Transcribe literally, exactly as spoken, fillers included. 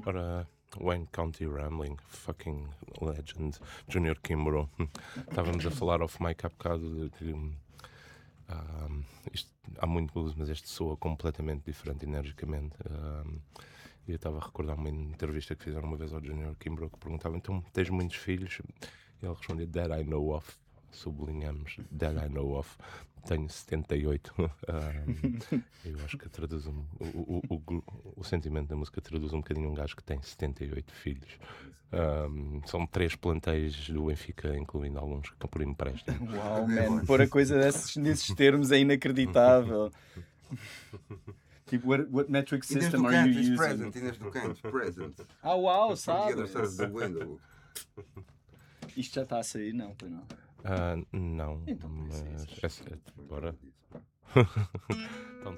Ora, Wayne County Rambling, fucking legend, Junior Kimbrough. Estávamos a falar off mic há bocado de que um, isto, há muito blues, mas este soa completamente diferente energicamente. Um, e eu estava a recordar uma entrevista que fizeram uma vez ao Junior Kimbrough, que perguntava: então, tens muitos filhos? E ele respondia: that I know of. Sublinhamos, that I know of. Tenho setenta e oito. um, eu acho que traduz um, o, o, o, o sentimento da música traduz um bocadinho um gajo que tem setenta e oito filhos. Um, são três plantéis do Benfica, incluindo alguns que estão por empréstimo. Uau, man, pôr a coisa desses, nesses termos é inacreditável. Tipo, what, what metric system are you using? Present, Inês do Canto, present. Ah, uau, From the other sabe? side of the window. Isto já está a sair? Não, pois não. Uh, não, Então, mas é isso. essa, bora. Então